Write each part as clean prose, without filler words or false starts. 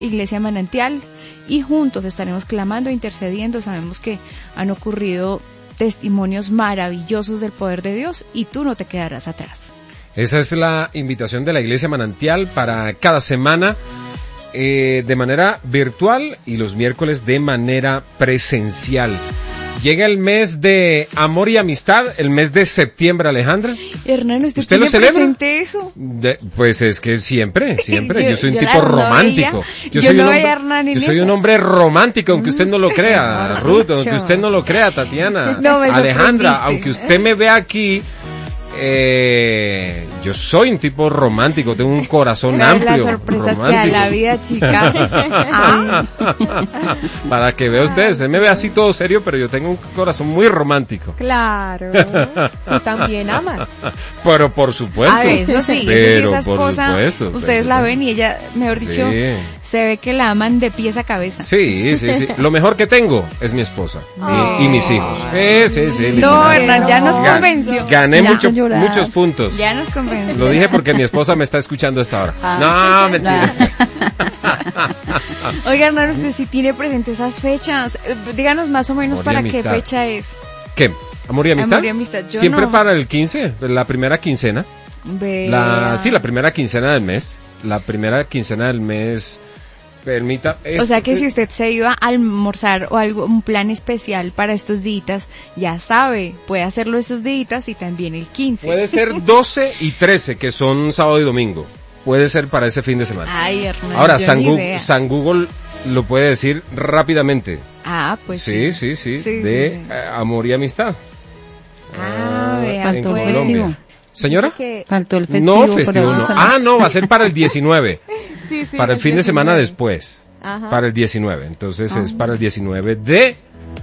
Iglesia Manantial, y juntos estaremos clamando e intercediendo. Sabemos que han ocurrido testimonios maravillosos del poder de Dios y tú no te quedarás atrás. Esa es la invitación de la Iglesia Manantial para cada semana, de manera virtual y los miércoles de manera presencial. Llega el mes de amor y amistad, el mes de septiembre, Alejandra. Hernán, ¿usted lo celebra? Presente eso? Pues es que siempre. Yo soy un tipo romántico. Yo soy un hombre romántico, aunque usted no lo crea, Ruth, aunque usted no lo crea, Tatiana, Alejandra, aunque usted me vea aquí. Yo soy un tipo romántico, tengo un corazón amplio. Las sorpresas romántico. que da la vida, chicas. Para que vea usted, se me ve así todo serio, pero yo tengo un corazón muy romántico. Claro, tú también amas. Pero por supuesto. A ver, eso sí, esa esposa, ustedes la ven y ella, mejor dicho, se ve que la aman de pies a cabeza. Sí. Lo mejor que tengo es mi esposa y mis hijos. Sí. No, Hernán, ya nos convenció. Gané muchos puntos. Ya nos convenció. Lo dije porque mi esposa me está escuchando hasta ahora. No, mentiras. Oiga, Hernán, usted sí tiene presente esas fechas. Díganos más o menos para qué fecha es. ¿Qué? ¿Amor y amistad? Amor y amistad. Yo siempre no. Para el 15, la primera quincena. La primera quincena del mes. La primera quincena del mes. O sea que si usted se iba a almorzar o algo, un plan especial para estos días, ya sabe, puede hacerlo esos días y también el 15. Puede ser 12 y 13, que son sábado y domingo. Puede ser para ese fin de semana. Ay, Hernán, ahora, San Google lo puede decir rápidamente. Ah, pues sí. Amor y amistad. En Colombia. ¿Señora? Faltó el festivo. No, festivo no. No, va a ser para el 19. Para el fin de semana después. Ajá. Para el 19. Entonces es para el 19 de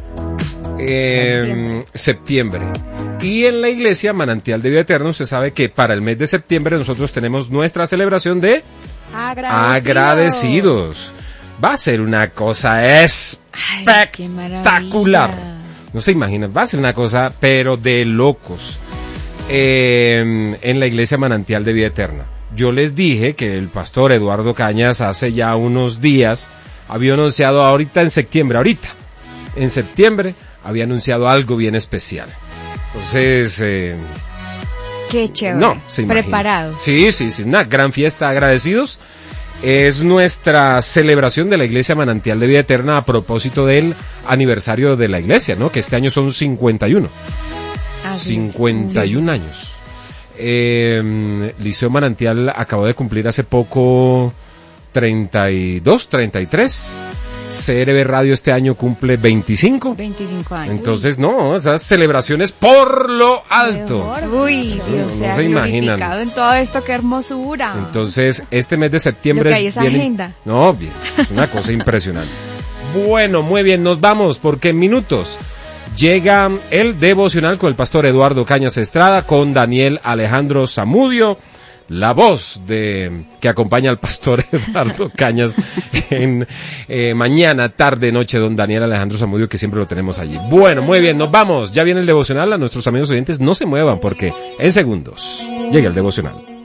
septiembre. Y en la iglesia Manantial de Vida Eterna, usted sabe que para el mes de septiembre nosotros tenemos nuestra celebración de agradecidos. Va a ser una cosa espectacular. No se imaginan, va a ser una cosa, pero de locos. En la iglesia Manantial de Vida Eterna. Yo les dije que el pastor Eduardo Cañas hace ya unos días había anunciado en septiembre había anunciado algo bien especial. Entonces, qué chévere. No, se imagina. Preparado. Sí, una gran fiesta, agradecidos. Es nuestra celebración de la iglesia Manantial de Vida Eterna a propósito del aniversario de la iglesia, ¿no? Que este año son 51. 51 años. Liceo Manantial acabó de cumplir hace poco 32, 33. CRB Radio este año cumple 25 años. Entonces, esas celebraciones por lo alto. Uy, Dios sea glorificado en todo esto, qué hermosura. Entonces, este mes de septiembre lo que hay es agenda. Bien, es una cosa impresionante. Bueno, muy bien, nos vamos porque en minutos llega el devocional con el pastor Eduardo Cañas Estrada, con Daniel Alejandro Zamudio, la voz que acompaña al pastor Eduardo Cañas en mañana, tarde, noche, don Daniel Alejandro Zamudio, que siempre lo tenemos allí. Bueno, muy bien, nos vamos. Ya viene el devocional. A nuestros amigos oyentes, no se muevan porque en segundos llega el devocional.